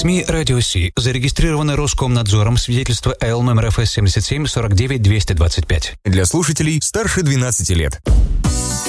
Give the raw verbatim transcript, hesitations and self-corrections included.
СМИ «Радио Си». Зарегистрировано Роскомнадзором. Свидетельство эл номер эф эс семьдесят семь сорок девять двести двадцать пять. Для слушателей старше двенадцати лет.